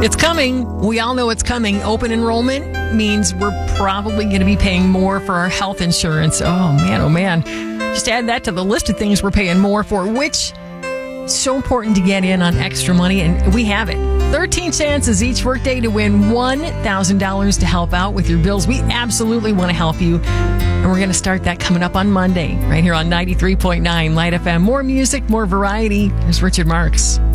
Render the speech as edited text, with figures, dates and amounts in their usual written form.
It's coming. We all know it's coming. Open enrollment means we're probably going to be paying more for our health insurance. Oh, man, oh, man. Just add that to the list of things we're paying more for, which is so important to get in on extra money, and we have it. 13 chances each workday to win $1,000 to help out with your bills. We absolutely want to help you, and we're going to start that coming up on Monday right here on 93.9 Light FM. More music, more variety. Here's Richard Marks.